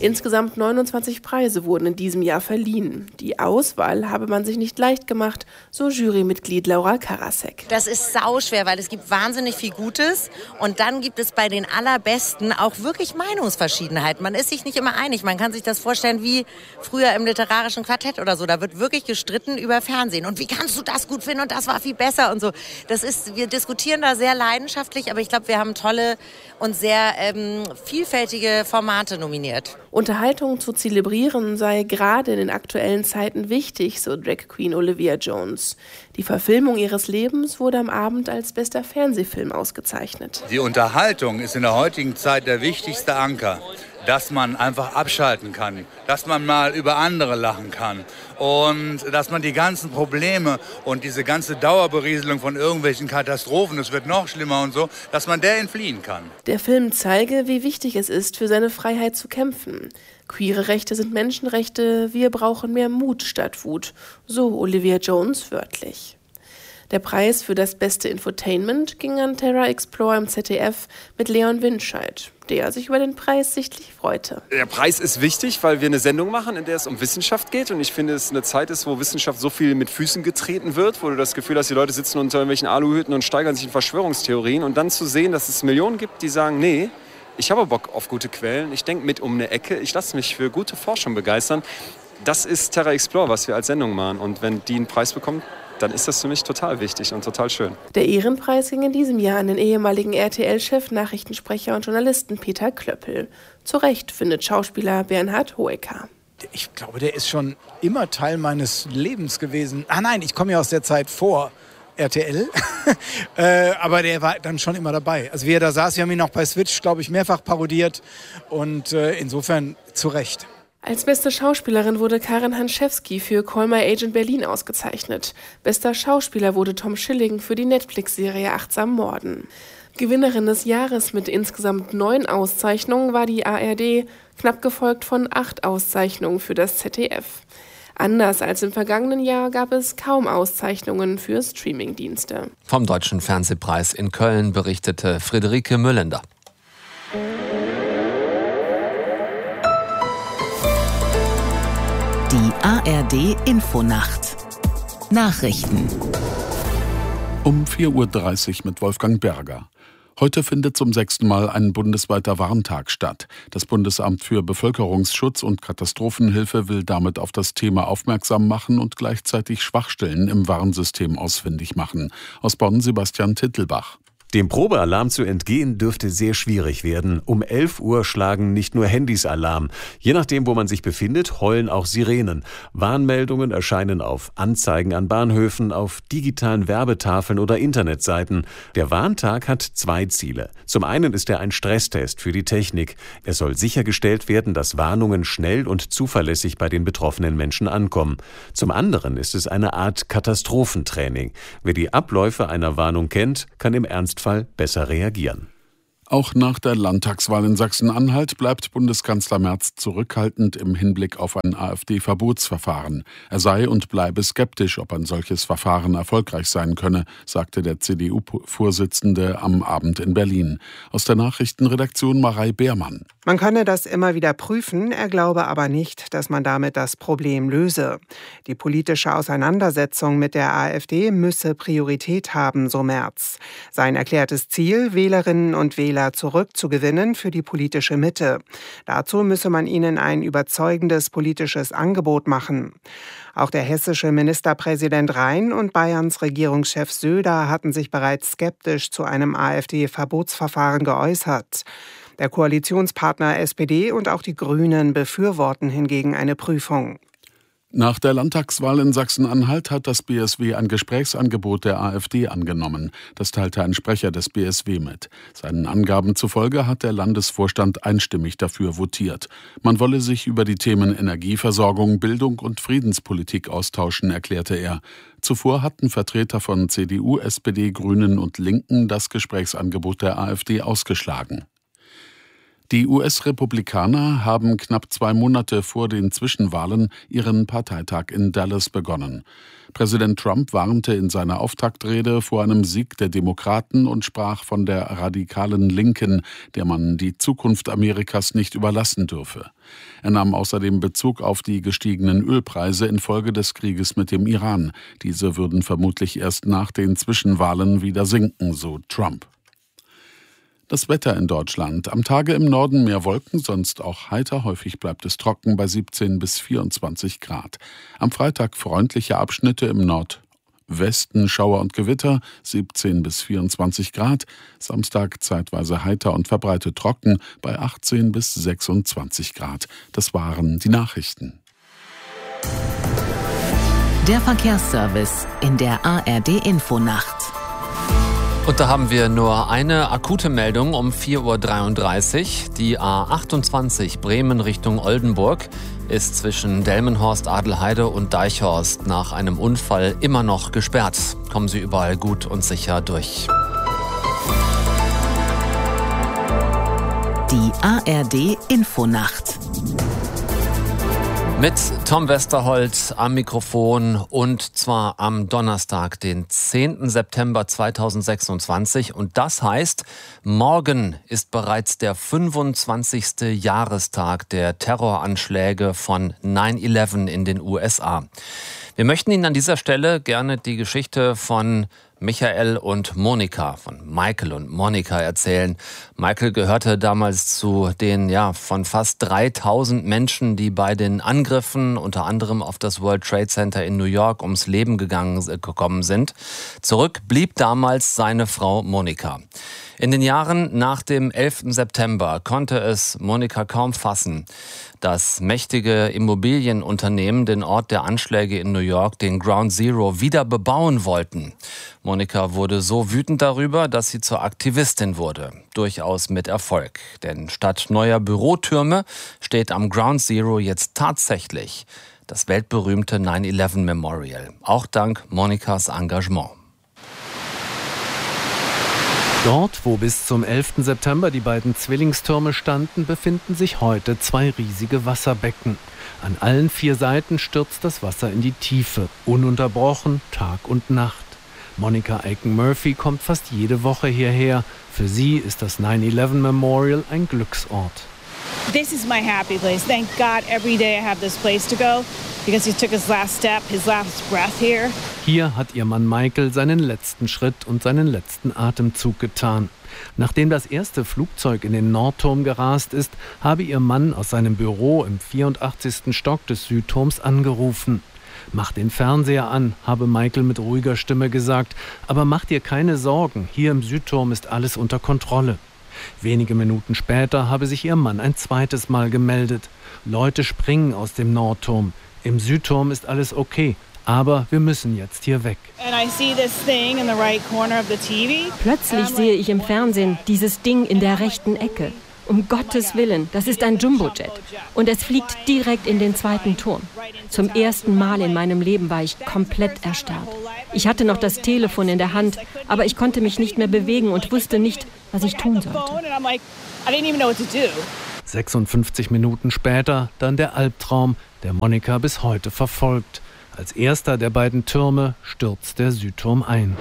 Insgesamt 29 Preise wurden in diesem Jahr verliehen. Die Auswahl habe man sich nicht leicht gemacht, so Jurymitglied Laura Karasek. Das ist sauschwer, weil es gibt wahnsinnig viel Gutes und dann gibt es bei den Allerbesten auch wirklich Meinungsverschiedenheit. Man ist sich nicht immer einig. Man kann sich das vorstellen wie früher im literarischen Quartett oder so. Da wird wirklich gestritten über Fernsehen. Und wie kannst du das gut finden und das war viel besser und so. Wir diskutieren da sehr leidenschaftlich, aber ich glaube, wir haben tolle und sehr vielfältige Formate nominiert. Unterhaltung zu zelebrieren sei gerade in den aktuellen Zeiten wichtig, so Drag Queen Olivia Jones. Die Verfilmung ihres Lebens wurde am Abend als bester Fernsehfilm ausgezeichnet. Die Unterhaltung ist in der heutigen Zeit der wichtigste Anker, dass man einfach abschalten kann, dass man mal über andere lachen kann und dass man die ganzen Probleme und diese ganze Dauerberieselung von irgendwelchen Katastrophen, es wird noch schlimmer und so, dass man der entfliehen kann. Der Film zeige, wie wichtig es ist, für seine Freiheit zu kämpfen. Queere Rechte sind Menschenrechte, wir brauchen mehr Mut statt Wut, so Olivia Jones wörtlich. Der Preis für das beste Infotainment ging an Terra Explore im ZDF mit Leon Windscheid, der sich über den Preis sichtlich freute. Der Preis ist wichtig, weil wir eine Sendung machen, in der es um Wissenschaft geht. Und ich finde, es eine Zeit ist, wo Wissenschaft so viel mit Füßen getreten wird, wo du das Gefühl hast, die Leute sitzen unter irgendwelchen Aluhüten und steigern sich in Verschwörungstheorien. Und dann zu sehen, dass es Millionen gibt, die sagen, nee, ich habe Bock auf gute Quellen, ich denke mit um eine Ecke, ich lasse mich für gute Forschung begeistern. Das ist Terra Explore, was wir als Sendung machen. Und wenn die einen Preis bekommt, dann ist das für mich total wichtig und total schön. Der Ehrenpreis ging in diesem Jahr an den ehemaligen RTL-Chef, Nachrichtensprecher und Journalisten Peter Klöppel. Zu Recht, findet Schauspieler Bernhard Hoeker. Ich glaube, der ist schon immer Teil meines Lebens gewesen. Nein, ich komme ja aus der Zeit vor RTL, aber der war dann schon immer dabei. Also wie er da saß, wir haben ihn auch bei Switch, glaube ich, mehrfach parodiert und insofern zu Recht. Als beste Schauspielerin wurde Karin Hanschewski für Call My Agent Berlin ausgezeichnet. Bester Schauspieler wurde Tom Schilling für die Netflix-Serie Achtsam Morden. Gewinnerin des Jahres mit insgesamt 9 Auszeichnungen war die ARD, knapp gefolgt von 8 Auszeichnungen für das ZDF. Anders als im vergangenen Jahr gab es kaum Auszeichnungen für Streamingdienste. Vom Deutschen Fernsehpreis in Köln berichtete Friederike Müllender. Die ARD-Infonacht. Nachrichten. Um 4:30 Uhr mit Wolfgang Berger. Heute findet zum 6. Mal ein bundesweiter Warntag statt. Das Bundesamt für Bevölkerungsschutz und Katastrophenhilfe will damit auf das Thema aufmerksam machen und gleichzeitig Schwachstellen im Warnsystem ausfindig machen. Aus Bonn Sebastian Tittelbach. Dem Probealarm zu entgehen dürfte sehr schwierig werden. Um 11 Uhr schlagen nicht nur Handys Alarm. Je nachdem, wo man sich befindet, heulen auch Sirenen. Warnmeldungen erscheinen auf Anzeigen an Bahnhöfen, auf digitalen Werbetafeln oder Internetseiten. Der Warntag hat 2 Ziele. Zum einen ist er ein Stresstest für die Technik. Es soll sichergestellt werden, dass Warnungen schnell und zuverlässig bei den betroffenen Menschen ankommen. Zum anderen ist es eine Art Katastrophentraining. Wer die Abläufe einer Warnung kennt, kann im Ernstfall besser reagieren. Auch nach der Landtagswahl in Sachsen-Anhalt bleibt Bundeskanzler Merz zurückhaltend im Hinblick auf ein AfD-Verbotsverfahren. Er sei und bleibe skeptisch, ob ein solches Verfahren erfolgreich sein könne, sagte der CDU-Vorsitzende am Abend in Berlin. Aus der Nachrichtenredaktion Marei Beermann. Man könne das immer wieder prüfen, er glaube aber nicht, dass man damit das Problem löse. Die politische Auseinandersetzung mit der AfD müsse Priorität haben, so Merz. Sein erklärtes Ziel, Wählerinnen und Wähler zurückzugewinnen für die politische Mitte. Dazu müsse man ihnen ein überzeugendes politisches Angebot machen. Auch der hessische Ministerpräsident Rhein und Bayerns Regierungschef Söder hatten sich bereits skeptisch zu einem AfD-Verbotsverfahren geäußert. Der Koalitionspartner SPD und auch die Grünen befürworten hingegen eine Prüfung. Nach der Landtagswahl in Sachsen-Anhalt hat das BSW ein Gesprächsangebot der AfD angenommen. Das teilte ein Sprecher des BSW mit. Seinen Angaben zufolge hat der Landesvorstand einstimmig dafür votiert. Man wolle sich über die Themen Energieversorgung, Bildung und Friedenspolitik austauschen, erklärte er. Zuvor hatten Vertreter von CDU, SPD, Grünen und Linken das Gesprächsangebot der AfD ausgeschlagen. Die US-Republikaner haben knapp 2 Monate vor den Zwischenwahlen ihren Parteitag in Dallas begonnen. Präsident Trump warnte in seiner Auftaktrede vor einem Sieg der Demokraten und sprach von der radikalen Linken, der man die Zukunft Amerikas nicht überlassen dürfe. Er nahm außerdem Bezug auf die gestiegenen Ölpreise infolge des Krieges mit dem Iran. Diese würden vermutlich erst nach den Zwischenwahlen wieder sinken, so Trump. Das Wetter in Deutschland. Am Tage im Norden mehr Wolken, sonst auch heiter. Häufig bleibt es trocken bei 17 bis 24 Grad. Am Freitag freundliche Abschnitte im Nordwesten, Schauer und Gewitter, 17 bis 24 Grad. Samstag zeitweise heiter und verbreitet trocken bei 18 bis 26 Grad. Das waren die Nachrichten. Der Verkehrsservice in der ARD-Infonacht. Und da haben wir nur eine akute Meldung um 4.33 Uhr. Die A28 Bremen Richtung Oldenburg ist zwischen Delmenhorst, Adelheide und Deichhorst nach einem Unfall immer noch gesperrt. Kommen Sie überall gut und sicher durch. Die ARD-Infonacht. Mit Tom Westerholt am Mikrofon und zwar am Donnerstag, den 10. September 2026. Und das heißt, morgen ist bereits der 25. Jahrestag der Terroranschläge von 9/11 in den USA. Wir möchten Ihnen an dieser Stelle gerne die Geschichte von Michael und Monika, von Michael und Monika erzählen. Michael gehörte damals zu den von fast 3000 Menschen, die bei den Angriffen unter anderem auf das World Trade Center in New York ums Leben gekommen sind. Zurück blieb damals seine Frau Monika. In den Jahren nach dem 11. September konnte es Monika kaum fassen, dass mächtige Immobilienunternehmen den Ort der Anschläge in New York, den Ground Zero, wieder bebauen wollten. Monika wurde so wütend darüber, dass sie zur Aktivistin wurde. Durchaus mit Erfolg. Denn statt neuer Bürotürme steht am Ground Zero jetzt tatsächlich das weltberühmte 9/11 Memorial. Auch dank Monikas Engagement. Dort, wo bis zum 11. September die beiden Zwillingstürme standen, befinden sich heute 2 riesige Wasserbecken. An allen 4 Seiten stürzt das Wasser in die Tiefe, ununterbrochen, Tag und Nacht. Monica Aiken-Murphy kommt fast jede Woche hierher. Für sie ist das 9/11 Memorial ein Glücksort. This is my happy place. Thank God every day I have this place to go because he took his last step, his last breath here. Hier hat ihr Mann Michael seinen letzten Schritt und seinen letzten Atemzug getan. Nachdem das erste Flugzeug in den Nordturm gerast ist, habe ihr Mann aus seinem Büro im 84. Stock des Südturms angerufen. Mach den Fernseher an, habe Michael mit ruhiger Stimme gesagt, aber mach dir keine Sorgen, hier im Südturm ist alles unter Kontrolle. Wenige Minuten später habe sich ihr Mann ein zweites Mal gemeldet. Leute springen aus dem Nordturm. Im Südturm ist alles okay, aber wir müssen jetzt hier weg. Plötzlich sehe ich im Fernsehen dieses Ding in der rechten Ecke. Um Gottes Willen, das ist ein Jumbojet. Und es fliegt direkt in den 2. Turm. Zum ersten Mal in meinem Leben war ich komplett erstarrt. Ich hatte noch das Telefon in der Hand, aber ich konnte mich nicht mehr bewegen und wusste nicht, was ich tun sollte. 56 Minuten später dann der Albtraum, der Monika bis heute verfolgt. Als erster der beiden Türme stürzt der Südturm ein.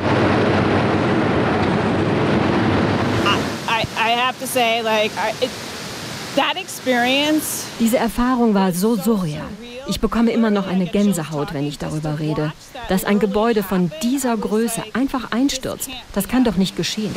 Diese Erfahrung war so surreal. Ich bekomme immer noch eine Gänsehaut, wenn ich darüber rede. Dass ein Gebäude von dieser Größe einfach einstürzt, das kann doch nicht geschehen.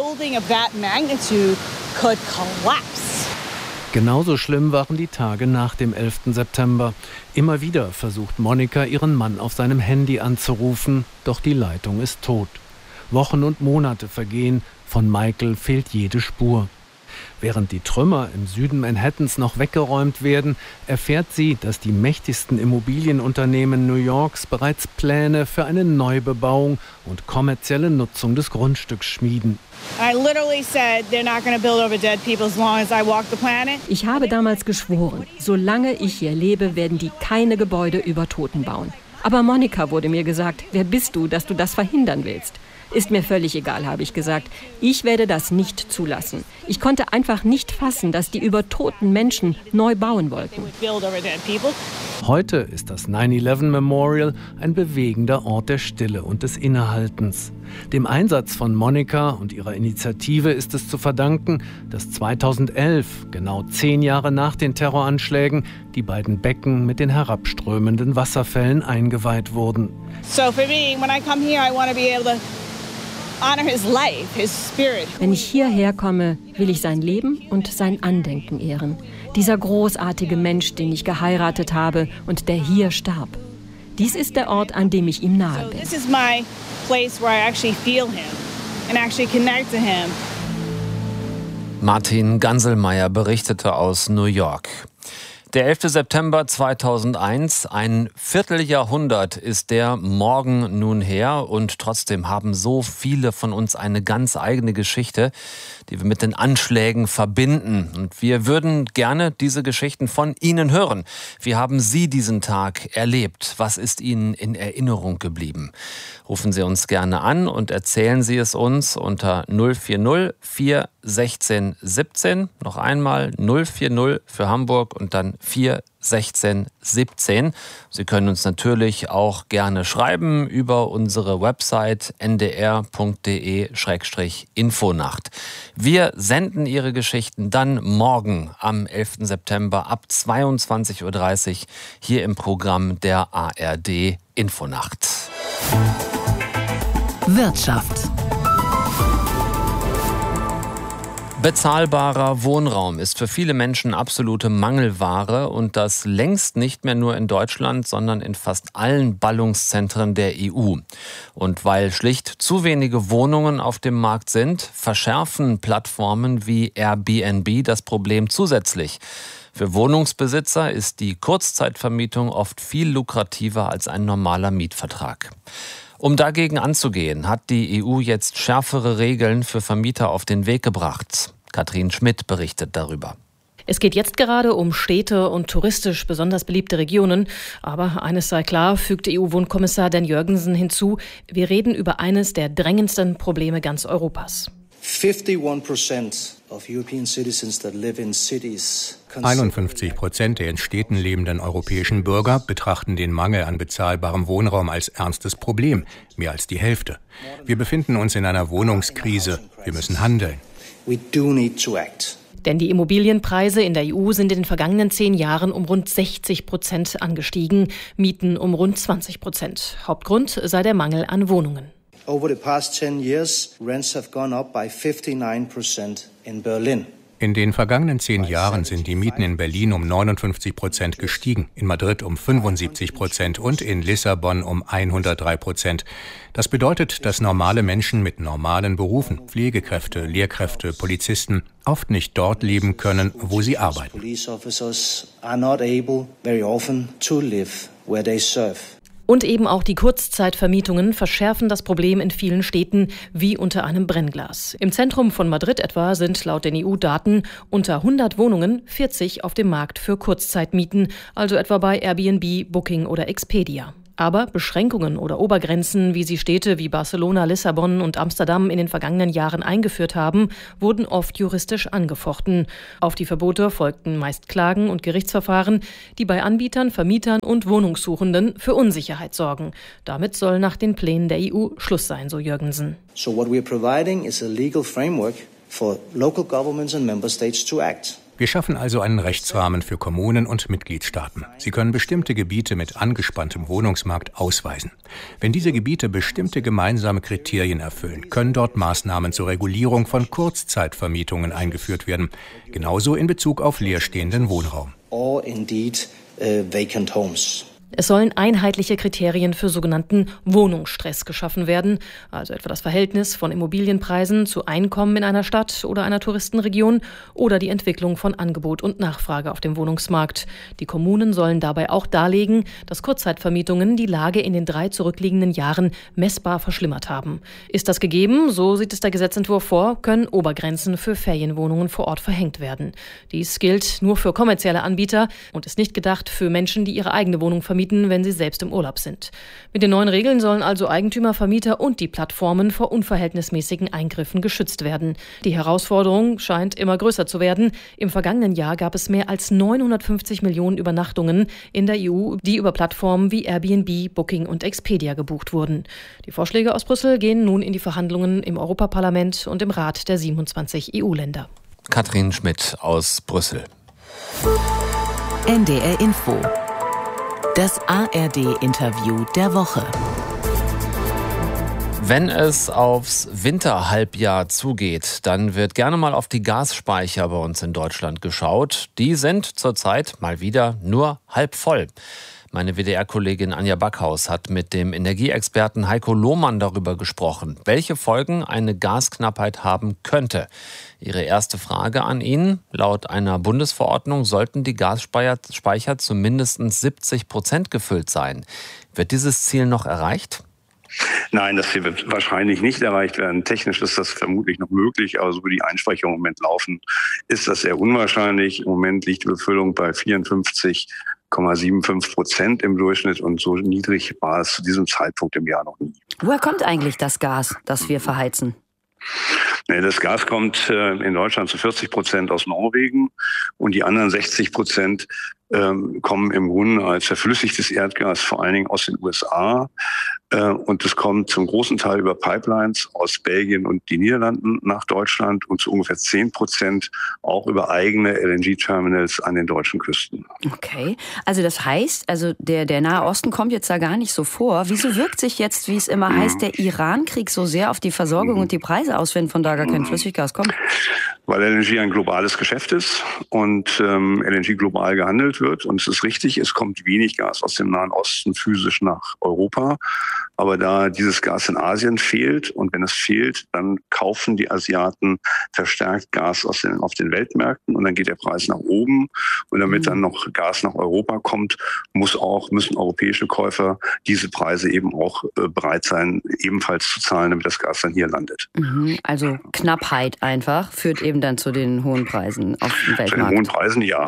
Genauso schlimm waren die Tage nach dem 11. September. Immer wieder versucht Monika, ihren Mann auf seinem Handy anzurufen, doch die Leitung ist tot. Wochen und Monate vergehen, von Michael fehlt jede Spur. Während die Trümmer im Süden Manhattans noch weggeräumt werden, erfährt sie, dass die mächtigsten Immobilienunternehmen New Yorks bereits Pläne für eine Neubebauung und kommerzielle Nutzung des Grundstücks schmieden. Ich habe damals geschworen, solange ich hier lebe, werden die keine Gebäude über Toten bauen. Aber Monika, wurde mir gesagt, wer bist du, dass du das verhindern willst? Ist mir völlig egal, habe ich gesagt. Ich werde das nicht zulassen. Ich konnte einfach nicht fassen, dass die über toten Menschen neu bauen wollten. Heute ist das 9/11 Memorial ein bewegender Ort der Stille und des Innehaltens. Dem Einsatz von Monica und ihrer Initiative ist es zu verdanken, dass 2011, genau 10 Jahre nach den Terroranschlägen, die beiden Becken mit den herabströmenden Wasserfällen eingeweiht wurden. So for me, when I come here, I want to be able to honor his life, his spirit. Wenn ich hierher komme, will ich sein Leben und sein Andenken ehren. Dieser großartige Mensch, den ich geheiratet habe und der hier starb. Dies ist der Ort, an dem ich ihm nahe bin. This is my place where I actually feel him and actually connect to him. Martin Ganselmeier berichtete aus New York. Der 11. September 2001, ein Vierteljahrhundert ist der morgen nun her und trotzdem haben so viele von uns eine ganz eigene Geschichte, die wir mit den Anschlägen verbinden. Und wir würden gerne diese Geschichten von Ihnen hören. Wie haben Sie diesen Tag erlebt? Was ist Ihnen in Erinnerung geblieben? Rufen Sie uns gerne an und erzählen Sie es uns unter 040 416 17. Noch einmal 040 für Hamburg und dann 416 17. Sie können uns natürlich auch gerne schreiben über unsere Website ndr.de/infonacht. Wir senden Ihre Geschichten dann morgen am 11. September ab 22:30 Uhr hier im Programm der ARD Infonacht. Wirtschaft. Bezahlbarer Wohnraum ist für viele Menschen absolute Mangelware und das längst nicht mehr nur in Deutschland, sondern in fast allen Ballungszentren der EU. Und weil schlicht zu wenige Wohnungen auf dem Markt sind, verschärfen Plattformen wie Airbnb das Problem zusätzlich. Für Wohnungsbesitzer ist die Kurzzeitvermietung oft viel lukrativer als ein normaler Mietvertrag. Um dagegen anzugehen, hat die EU jetzt schärfere Regeln für Vermieter auf den Weg gebracht. Katrin Schmidt berichtet darüber. Es geht jetzt gerade um Städte und touristisch besonders beliebte Regionen. Aber eines sei klar, fügte EU-Wohnkommissar Dan Jørgensen hinzu, wir reden über eines der drängendsten Probleme ganz Europas. 51% der in Städten lebenden europäischen Bürger betrachten den Mangel an bezahlbarem Wohnraum als ernstes Problem, mehr als die Hälfte. Wir befinden uns in einer Wohnungskrise. Wir müssen handeln. Denn die Immobilienpreise in der EU sind in den vergangenen 10 Jahren um rund 60% angestiegen, Mieten um rund 20%. Hauptgrund sei der Mangel an Wohnungen. Over the past 10 years, rents have gone up by 59% in Berlin. In den vergangenen 10 Jahren sind die Mieten in Berlin um 59% gestiegen, in Madrid um 75% und in Lissabon um 103%. Das bedeutet, dass normale Menschen mit normalen Berufen, Pflegekräfte, Lehrkräfte, Polizisten, oft nicht dort leben können, wo sie arbeiten. Police officers are not able very often to live where they serve. Und eben auch die Kurzzeitvermietungen verschärfen das Problem in vielen Städten wie unter einem Brennglas. Im Zentrum von Madrid etwa sind laut den EU-Daten unter 100 Wohnungen 40 auf dem Markt für Kurzzeitmieten, also etwa bei Airbnb, Booking oder Expedia. Aber Beschränkungen oder Obergrenzen, wie sie Städte wie Barcelona, Lissabon und Amsterdam in den vergangenen Jahren eingeführt haben, wurden oft juristisch angefochten. Auf die Verbote folgten meist Klagen und Gerichtsverfahren, die bei Anbietern, Vermietern und Wohnungssuchenden für Unsicherheit sorgen. Damit soll nach den Plänen der EU Schluss sein, so Jørgensen. So what we're providing is a legal framework for local governments and member states to act. Wir schaffen also einen Rechtsrahmen für Kommunen und Mitgliedstaaten. Sie können bestimmte Gebiete mit angespanntem Wohnungsmarkt ausweisen. Wenn diese Gebiete bestimmte gemeinsame Kriterien erfüllen, können dort Maßnahmen zur Regulierung von Kurzzeitvermietungen eingeführt werden. Genauso in Bezug auf leerstehenden Wohnraum. Or indeed, vacant homes. Es sollen einheitliche Kriterien für sogenannten Wohnungsstress geschaffen werden, also etwa das Verhältnis von Immobilienpreisen zu Einkommen in einer Stadt oder einer Touristenregion oder die Entwicklung von Angebot und Nachfrage auf dem Wohnungsmarkt. Die Kommunen sollen dabei auch darlegen, dass Kurzzeitvermietungen die Lage in den 3 zurückliegenden Jahren messbar verschlimmert haben. Ist das gegeben, so sieht es der Gesetzentwurf vor, können Obergrenzen für Ferienwohnungen vor Ort verhängt werden. Dies gilt nur für kommerzielle Anbieter und ist nicht gedacht für Menschen, die ihre eigene Wohnung vermieten vermieten, wenn sie selbst im Urlaub sind. Mit den neuen Regeln sollen also Eigentümer, Vermieter und die Plattformen vor unverhältnismäßigen Eingriffen geschützt werden. Die Herausforderung scheint immer größer zu werden. Im vergangenen Jahr gab es mehr als 950 Millionen Übernachtungen in der EU, die über Plattformen wie Airbnb, Booking und Expedia gebucht wurden. Die Vorschläge aus Brüssel gehen nun in die Verhandlungen im Europaparlament und im Rat der 27 EU-Länder. Katrin Schmidt aus Brüssel. NDR Info. Das ARD-Interview der Woche. Wenn es aufs Winterhalbjahr zugeht, dann wird gerne mal auf die Gasspeicher bei uns in Deutschland geschaut. Die sind zurzeit mal wieder nur halb voll. Meine WDR-Kollegin Anja Backhaus hat mit dem Energieexperten Heiko Lohmann darüber gesprochen, welche Folgen eine Gasknappheit haben könnte. Ihre erste Frage an ihn: Laut einer Bundesverordnung sollten die Gasspeicher zu mindestens 70% gefüllt sein. Wird dieses Ziel noch erreicht? Nein, das hier wird wahrscheinlich nicht erreicht werden. Technisch ist das vermutlich noch möglich, aber so wie die Einspeicherungen im Moment laufen, ist das sehr unwahrscheinlich. Im Moment liegt die Befüllung bei 54,75% im Durchschnitt und so niedrig war es zu diesem Zeitpunkt im Jahr noch nie. Woher kommt eigentlich das Gas, das wir verheizen? Das Gas kommt in Deutschland zu 40% aus Norwegen und die anderen 60% kommen im Grunde als verflüssigtes Erdgas vor allen Dingen aus den USA. Und es kommt zum großen Teil über Pipelines aus Belgien und die Niederlanden nach Deutschland und zu ungefähr 10% auch über eigene LNG-Terminals an den deutschen Küsten. Okay, also das heißt, der Nahe Osten kommt jetzt da gar nicht so vor. Wieso wirkt sich jetzt, wie es immer heißt, der Iran-Krieg so sehr auf die Versorgung und die Preise aus, wenn von da gar kein Flüssiggas kommt? Weil LNG ein globales Geschäft ist und LNG global gehandelt wird. Und es ist richtig, es kommt wenig Gas aus dem Nahen Osten physisch nach Europa. Aber da dieses Gas in Asien fehlt und wenn es fehlt, dann kaufen die Asiaten verstärkt Gas auf den Weltmärkten und dann geht der Preis nach oben. Und damit dann noch Gas nach Europa kommt, müssen europäische Käufer diese Preise eben auch bereit sein, ebenfalls zu zahlen, damit das Gas dann hier landet. Also Knappheit einfach führt eben dann zu den hohen Preisen auf dem Weltmarkt. Zu den hohen Preisen, ja.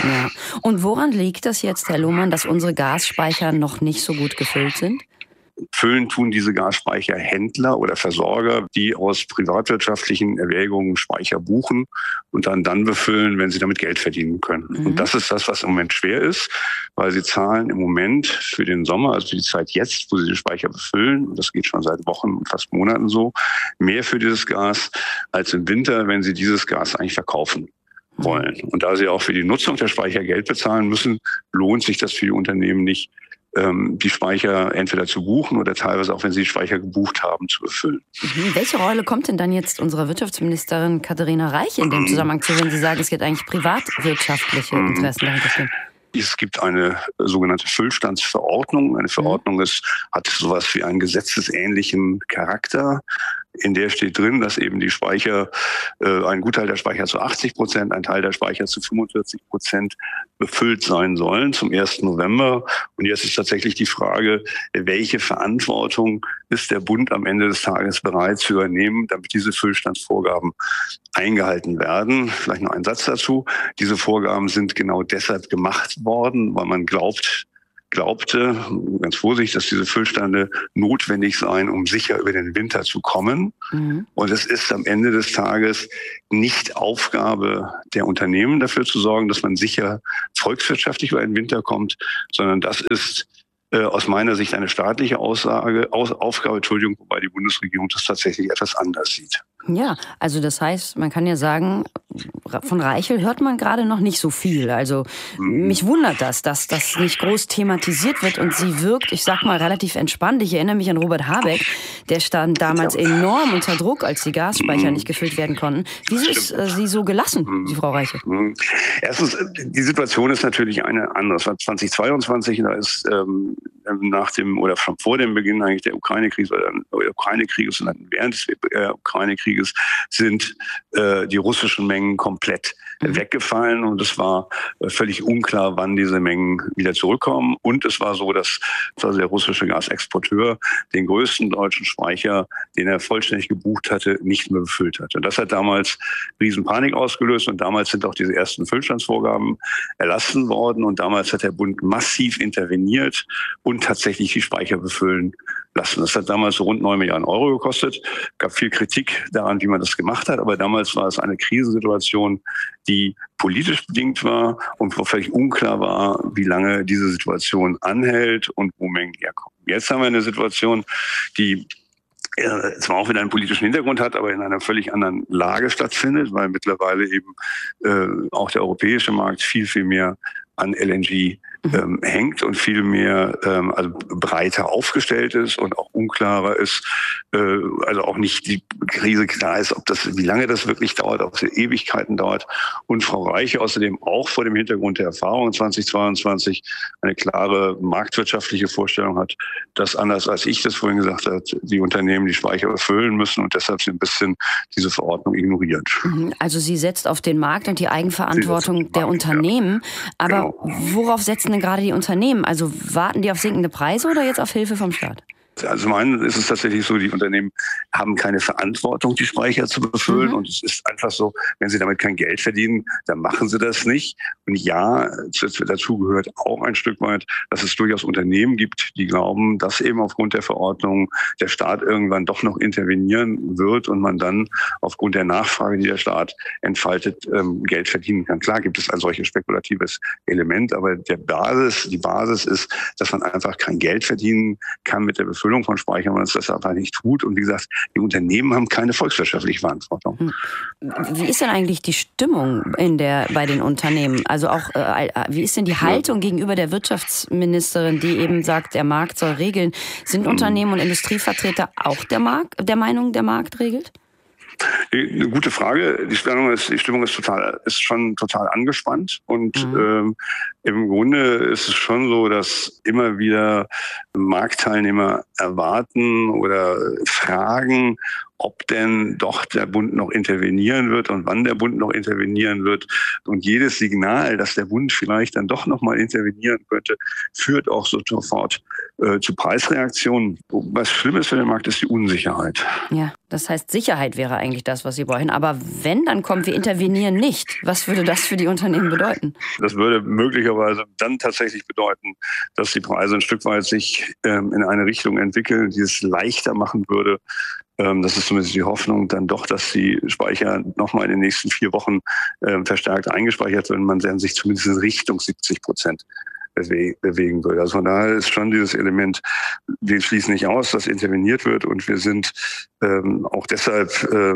Und woran liegt das jetzt, Herr Lohmann, dass unsere Gasspeicher noch nicht so gut gefüllt sind? Füllen tun diese Gasspeicher Händler oder Versorger, die aus privatwirtschaftlichen Erwägungen Speicher buchen und dann befüllen, wenn sie damit Geld verdienen können. Und das ist das, was im Moment schwer ist, weil sie zahlen im Moment für den Sommer, also für die Zeit jetzt, wo sie die Speicher befüllen, und das geht schon seit Wochen und fast Monaten so, mehr für dieses Gas als im Winter, wenn sie dieses Gas eigentlich verkaufen wollen. Und da sie auch für die Nutzung der Speicher Geld bezahlen müssen, lohnt sich das für die Unternehmen nicht, die Speicher entweder zu buchen oder teilweise auch, wenn sie die Speicher gebucht haben, zu befüllen. Welche Rolle kommt denn dann jetzt unserer Wirtschaftsministerin Katharina Reich in dem Zusammenhang zu, wenn Sie sagen, es geht eigentlich privatwirtschaftliche Interessen dahinter stehen? Es gibt eine sogenannte Füllstandsverordnung. Eine Verordnung hat sowas wie einen gesetzesähnlichen Charakter. In der steht drin, dass eben die Speicher, ein Gutteil der Speicher zu 80%, ein Teil der Speicher zu 45% befüllt sein sollen zum 1. November. Und jetzt ist tatsächlich die Frage, welche Verantwortung ist der Bund am Ende des Tages bereit zu übernehmen, damit diese Füllstandsvorgaben eingehalten werden. Vielleicht noch ein Satz dazu. Diese Vorgaben sind genau deshalb gemacht worden, weil man glaubte, ganz vorsichtig, dass diese Füllstände notwendig seien, um sicher über den Winter zu kommen. Und es ist am Ende des Tages nicht Aufgabe der Unternehmen, dafür zu sorgen, dass man sicher volkswirtschaftlich über den Winter kommt, sondern das ist aus meiner Sicht eine staatliche Aufgabe, wobei die Bundesregierung das tatsächlich etwas anders sieht. Ja, also das heißt, man kann ja sagen, von Reichel hört man gerade noch nicht so viel. Also mich wundert das, dass das nicht groß thematisiert wird und sie wirkt, ich sag mal, relativ entspannt. Ich erinnere mich an Robert Habeck, der stand damals enorm unter Druck, als die Gasspeicher nicht gefüllt werden konnten. Wieso ist sie so gelassen, die Frau Reichel? Erstens, die Situation ist natürlich eine andere. Es war 2022, da ist nach dem oder schon vor dem Beginn eigentlich der Ukraine-Krieges und dann während des Ukraine-Krieges sind die russischen Mengen komplett weggefallen und es war völlig unklar, wann diese Mengen wieder zurückkommen. Und es war so, dass der russische Gasexporteur den größten deutschen Speicher, den er vollständig gebucht hatte, nicht mehr befüllt hatte. Und das hat damals Riesenpanik ausgelöst und damals sind auch diese ersten Füllstandsvorgaben erlassen worden und damals hat der Bund massiv interveniert und tatsächlich die Speicher befüllen lassen. Das hat damals rund 9 Milliarden Euro gekostet. Gab viel Kritik daran, wie man das gemacht hat, aber damals war es eine Krisensituation, die politisch bedingt war und wo völlig unklar war, wie lange diese Situation anhält und wo Mengen herkommen. Jetzt haben wir eine Situation, die zwar auch wieder einen politischen Hintergrund hat, aber in einer völlig anderen Lage stattfindet, weil mittlerweile eben auch der europäische Markt viel, viel mehr an LNG hängt und viel mehr also breiter aufgestellt ist und auch unklarer ist, also auch nicht die Krise klar ist, wie lange das wirklich dauert, ob es Ewigkeiten dauert. Und Frau Reiche außerdem auch vor dem Hintergrund der Erfahrung 2022 eine klare marktwirtschaftliche Vorstellung hat, dass anders als ich das vorhin gesagt habe, die Unternehmen die Speicher befüllen müssen und deshalb sie ein bisschen diese Verordnung ignoriert. Also sie setzt auf den Markt und die Eigenverantwortung der Unternehmen. Aber worauf setzen denn gerade die Unternehmen? Also warten die auf sinkende Preise oder jetzt auf Hilfe vom Staat? Also zum einen ist es tatsächlich so, die Unternehmen haben keine Verantwortung, die Speicher zu befüllen. Und es ist einfach so, wenn sie damit kein Geld verdienen, dann machen sie das nicht. Und ja, dazu gehört auch ein Stück weit, dass es durchaus Unternehmen gibt, die glauben, dass eben aufgrund der Verordnung der Staat irgendwann doch noch intervenieren wird und man dann aufgrund der Nachfrage, die der Staat entfaltet, Geld verdienen kann. Klar gibt es ein solches spekulatives Element, aber die Basis ist, dass man einfach kein Geld verdienen kann mit der Befüllung von Speichern, wenn es das einfach nicht tut. Und wie gesagt, die Unternehmen haben keine volkswirtschaftliche Verantwortung. Wie ist denn eigentlich die Stimmung bei den Unternehmen? Also auch, wie ist denn die Haltung gegenüber der Wirtschaftsministerin, die eben sagt, der Markt soll regeln? Sind Unternehmen und Industrievertreter auch der Meinung, der Markt regelt? Eine gute Frage. Die Stimmung ist schon total angespannt und im Grunde ist es schon so, dass immer wieder Marktteilnehmer erwarten oder fragen, ob denn doch der Bund noch intervenieren wird und wann der Bund noch intervenieren wird. Und jedes Signal, dass der Bund vielleicht dann doch noch mal intervenieren könnte, führt auch sofort zu Preisreaktionen. Was schlimm ist für den Markt, ist die Unsicherheit. Ja, das heißt, Sicherheit wäre eigentlich das, was Sie wollen. Aber wenn dann kommt, wir intervenieren nicht, was würde das für die Unternehmen bedeuten? Das würde möglicherweise dann tatsächlich bedeuten, dass die Preise ein Stück weit sich in eine Richtung entwickeln, die es leichter machen würde. Das ist zumindest die Hoffnung dann doch, dass die Speicher nochmal in den nächsten 4 Wochen verstärkt eingespeichert werden. Man dann sich zumindest in Richtung 70% bewegen würde. Also von daher ist schon dieses Element, wir schließen nicht aus, dass interveniert wird und wir sind auch deshalb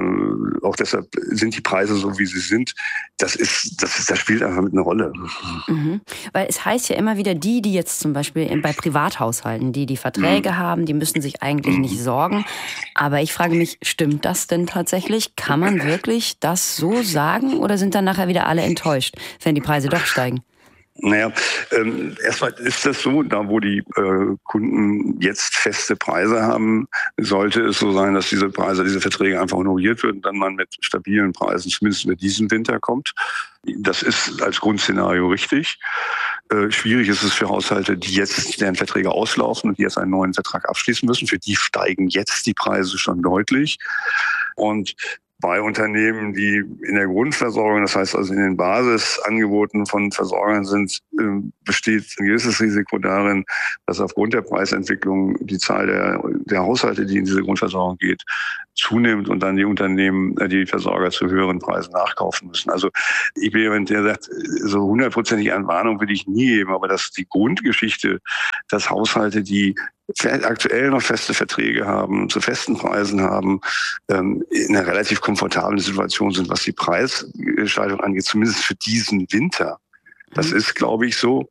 sind die Preise so, wie sie sind. Das spielt einfach mit eine Rolle. Weil es heißt ja immer wieder, die jetzt zum Beispiel bei Privathaushalten, die Verträge haben, die müssen sich eigentlich nicht sorgen. Aber ich frage mich, stimmt das denn tatsächlich? Kann man wirklich das so sagen oder sind dann nachher wieder alle enttäuscht, wenn die Preise doch steigen? Naja, erstmal ist das so, da wo die Kunden jetzt feste Preise haben, sollte es so sein, dass diese Verträge einfach honoriert werden und dann man mit stabilen Preisen zumindest über diesen Winter kommt. Das ist als Grundszenario richtig. Schwierig ist es für Haushalte, deren Verträge auslaufen und die jetzt einen neuen Vertrag abschließen müssen. Für die steigen jetzt die Preise schon deutlich. Und bei Unternehmen, die in der Grundversorgung, das heißt also in den Basisangeboten von Versorgern sind, besteht ein gewisses Risiko darin, dass aufgrund der Preisentwicklung die Zahl der Haushalte, die in diese Grundversorgung geht, zunimmt und dann die Versorger zu höheren Preisen nachkaufen müssen. Also ich bin jemand, der sagt, so 100%ige Entwarnung will ich nie geben, aber dass die Grundgeschichte, dass Haushalte, die aktuell noch feste Verträge haben, zu festen Preisen haben, in einer relativ komfortablen Situation sind, was die Preisgestaltung angeht, zumindest für diesen Winter. Das ist, glaube ich, so.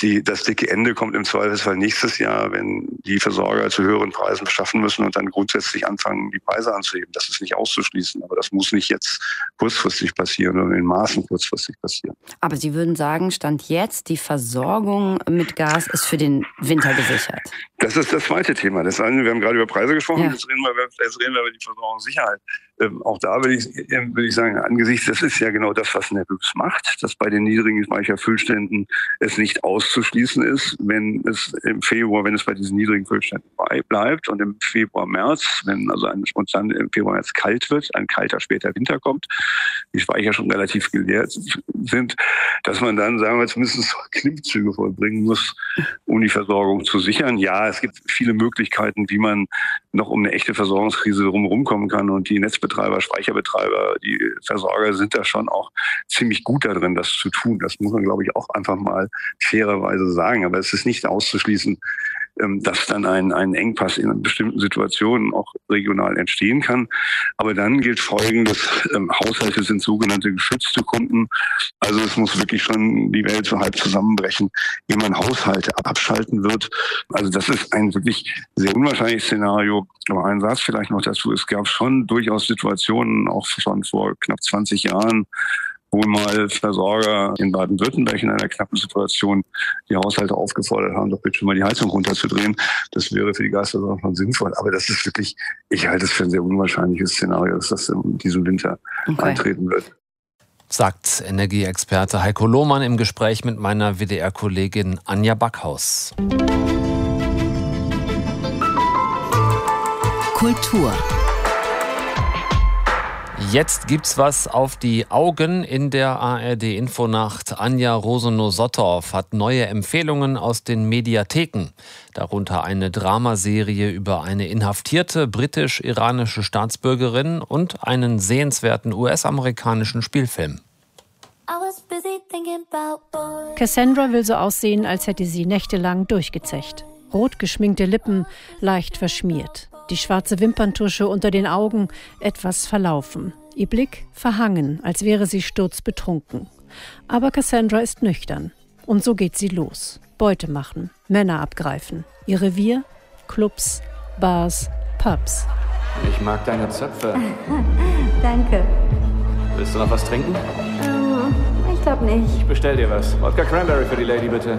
Das dicke Ende kommt im Zweifelsfall nächstes Jahr, wenn die Versorger zu höheren Preisen beschaffen müssen und dann grundsätzlich anfangen, die Preise anzuheben. Das ist nicht auszuschließen, aber das muss nicht jetzt kurzfristig passieren oder in Maßen kurzfristig passieren. Aber Sie würden sagen, Stand jetzt, die Versorgung mit Gas ist für den Winter gesichert? Das ist das zweite Thema. Das eine, wir haben gerade über Preise gesprochen, jetzt reden wir über die Versorgungssicherheit. Auch da würde ich sagen, angesichts, das ist ja genau das, was Nebus macht, dass bei den niedrigen Speicherfüllständen es nicht auszuschließen ist, wenn es bei diesen niedrigen Füllständen bleibt und im Februar, März, wenn also dann im Februar, März kalt wird, ein kalter später Winter kommt, die Speicher schon relativ geleert sind, dass man dann, sagen wir jetzt, mindestens Klimmzüge vollbringen muss, um die Versorgung zu sichern. Ja, es gibt viele Möglichkeiten, wie man noch um eine echte Versorgungskrise rumkommen kann, und die Netzbetreiber, Speicherbetreiber, die Versorger sind da schon auch ziemlich gut darin, das zu tun. Das muss man, glaube ich, auch einfach mal fairerweise sagen. Aber es ist nicht auszuschließen, dass dann ein Engpass in bestimmten Situationen auch regional entstehen kann. Aber dann gilt Folgendes: Haushalte sind sogenannte geschützte Kunden. Also es muss wirklich schon die Welt so halb zusammenbrechen, ehe man Haushalte abschalten wird. Also das ist ein wirklich sehr unwahrscheinliches Szenario. Aber einen Satz vielleicht noch dazu: Es gab schon durchaus Situationen, auch schon vor knapp 20 Jahren, wo mal Versorger in Baden-Württemberg in einer knappen Situation die Haushalte aufgefordert haben, doch bitte schon mal die Heizung runterzudrehen. Das wäre für die Gasversorgung schon sinnvoll. Aber das ist wirklich, ich halte es für ein sehr unwahrscheinliches Szenario, dass das in diesem Winter eintreten wird. Sagt Energieexperte Heiko Lohmann im Gespräch mit meiner WDR-Kollegin Anja Backhaus. Kultur. Jetzt gibt's was auf die Augen in der ARD-Infonacht. Anja Rosonow-Sottorf hat neue Empfehlungen aus den Mediatheken. Darunter eine Dramaserie über eine inhaftierte britisch-iranische Staatsbürgerin und einen sehenswerten US-amerikanischen Spielfilm. Cassandra will so aussehen, als hätte sie nächtelang durchgezecht. Rot geschminkte Lippen, leicht verschmiert. Die schwarze Wimperntusche unter den Augen etwas verlaufen. Ihr Blick verhangen, als wäre sie sturzbetrunken. Aber Cassandra ist nüchtern. Und so geht sie los. Beute machen, Männer abgreifen. Ihr Revier? Clubs, Bars, Pubs. Ich mag deine Zöpfe. Danke. Willst du noch was trinken? Ich glaube nicht. Ich bestell dir was. Wodka Cranberry für die Lady, bitte.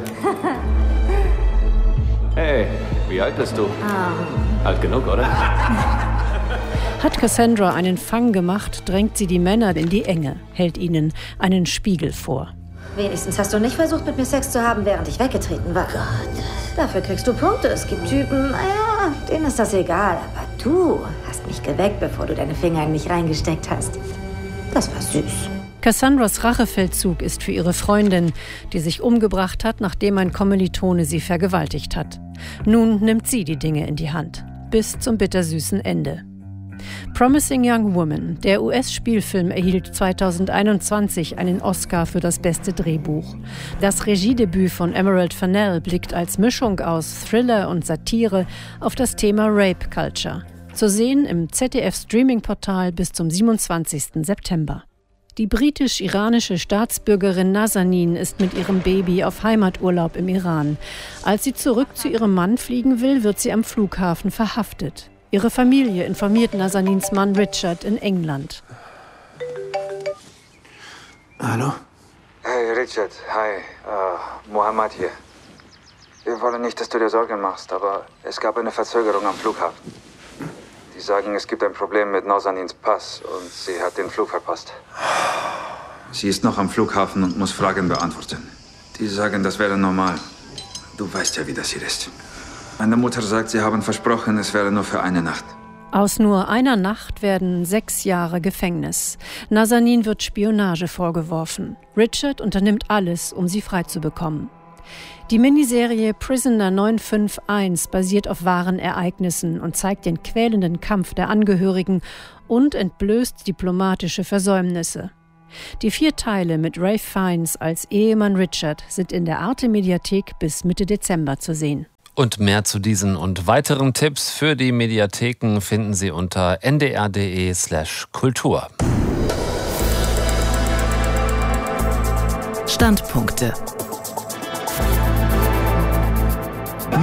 Hey, wie alt bist du? Alt genug, oder? Hat Cassandra einen Fang gemacht, drängt sie die Männer in die Enge, hält ihnen einen Spiegel vor. Wenigstens hast du nicht versucht, mit mir Sex zu haben, während ich weggetreten war. Gott. Dafür kriegst du Punkte. Es gibt Typen, naja, denen ist das egal. Aber du hast mich geweckt, bevor du deine Finger in mich reingesteckt hast. Das war süß. Cassandras Rachefeldzug ist für ihre Freundin, die sich umgebracht hat, nachdem ein Kommilitone sie vergewaltigt hat. Nun nimmt sie die Dinge in die Hand. Bis zum bittersüßen Ende. Promising Young Woman, der US-Spielfilm, erhielt 2021 einen Oscar für das beste Drehbuch. Das Regiedebüt von Emerald Fennell blickt als Mischung aus Thriller und Satire auf das Thema Rape Culture. Zu sehen im ZDF-Streaming-Portal bis zum 27. September. Die britisch-iranische Staatsbürgerin Nazanin ist mit ihrem Baby auf Heimaturlaub im Iran. Als sie zurück zu ihrem Mann fliegen will, wird sie am Flughafen verhaftet. Ihre Familie informiert Nazanins Mann Richard in England. Hallo? Hey Richard, hi, Mohammed hier. Wir wollen nicht, dass du dir Sorgen machst, aber es gab eine Verzögerung am Flughafen. Die sagen, es gibt ein Problem mit Nazanins Pass und sie hat den Flug verpasst. Sie ist noch am Flughafen und muss Fragen beantworten. Die sagen, das wäre normal. Du weißt ja, wie das hier ist. Meine Mutter sagt, sie haben versprochen, es wäre nur für eine Nacht. Aus nur einer Nacht werden 6 Jahre Gefängnis. Nazanin wird Spionage vorgeworfen. Richard unternimmt alles, um sie freizubekommen. Die Miniserie Prisoner 951 basiert auf wahren Ereignissen und zeigt den quälenden Kampf der Angehörigen und entblößt diplomatische Versäumnisse. Die 4 Teile mit Ralph Fiennes als Ehemann Richard sind in der Arte-Mediathek bis Mitte Dezember zu sehen. Und mehr zu diesen und weiteren Tipps für die Mediatheken finden Sie unter ndr.de/Kultur. Standpunkte.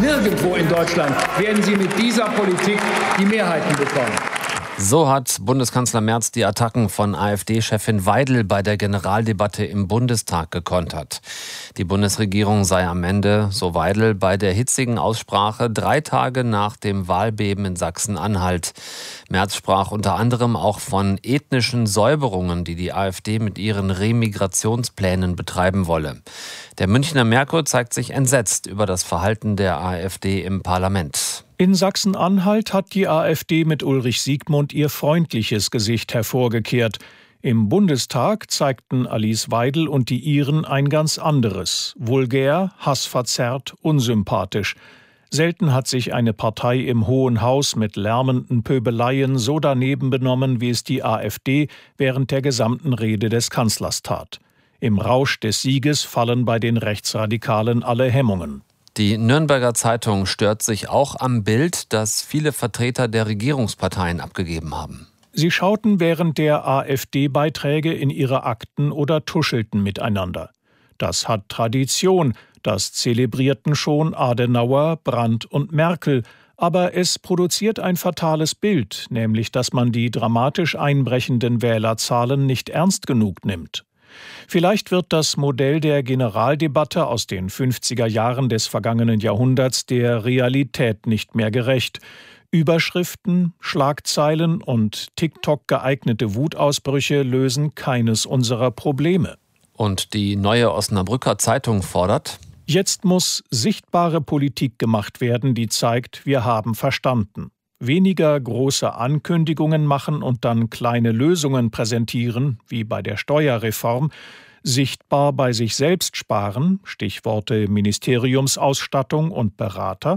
Nirgendwo in Deutschland werden Sie mit dieser Politik die Mehrheiten bekommen. So hat Bundeskanzler Merz die Attacken von AfD-Chefin Weidel bei der Generaldebatte im Bundestag gekontert. Die Bundesregierung sei am Ende, so Weidel, bei der hitzigen Aussprache 3 Tage nach dem Wahlbeben in Sachsen-Anhalt. Merz sprach unter anderem auch von ethnischen Säuberungen, die die AfD mit ihren Remigrationsplänen betreiben wolle. Der Münchner Merkur zeigt sich entsetzt über das Verhalten der AfD im Parlament. In Sachsen-Anhalt hat die AfD mit Ulrich Siegmund ihr freundliches Gesicht hervorgekehrt. Im Bundestag zeigten Alice Weidel und die Iren ein ganz anderes. Vulgär, hassverzerrt, unsympathisch. Selten hat sich eine Partei im Hohen Haus mit lärmenden Pöbeleien so daneben benommen, wie es die AfD während der gesamten Rede des Kanzlers tat. Im Rausch des Sieges fallen bei den Rechtsradikalen alle Hemmungen. Die Nürnberger Zeitung stört sich auch am Bild, das viele Vertreter der Regierungsparteien abgegeben haben. Sie schauten während der AfD-Beiträge in ihre Akten oder tuschelten miteinander. Das hat Tradition, das zelebrierten schon Adenauer, Brandt und Merkel. Aber es produziert ein fatales Bild, nämlich dass man die dramatisch einbrechenden Wählerzahlen nicht ernst genug nimmt. Vielleicht wird das Modell der Generaldebatte aus den 50er Jahren des vergangenen Jahrhunderts der Realität nicht mehr gerecht. Überschriften, Schlagzeilen und TikTok geeignete Wutausbrüche lösen keines unserer Probleme. Und die Neue Osnabrücker Zeitung fordert: Jetzt muss sichtbare Politik gemacht werden, die zeigt, wir haben verstanden. Weniger große Ankündigungen machen und dann kleine Lösungen präsentieren, wie bei der Steuerreform, sichtbar bei sich selbst sparen, Stichworte Ministeriumsausstattung und Berater,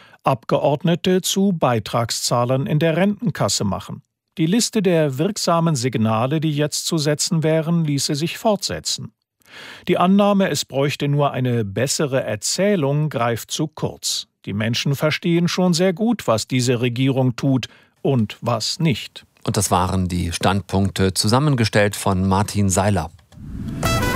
Abgeordnete zu Beitragszahlern in der Rentenkasse machen. Die Liste der wirksamen Signale, die jetzt zu setzen wären, ließe sich fortsetzen. Die Annahme, es bräuchte nur eine bessere Erzählung, greift zu kurz. Die Menschen verstehen schon sehr gut, was diese Regierung tut und was nicht. Und das waren die Standpunkte, zusammengestellt von Martin Seiler.